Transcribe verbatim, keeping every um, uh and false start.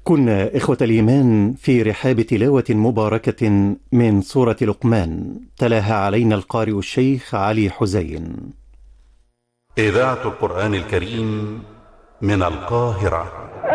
كنا إخوة الإيمان في رحاب تلاوة مباركة من سورة لقمان، تلاها علينا القارئ الشيخ علي حزين. إذاعة القرآن الكريم من القاهرة.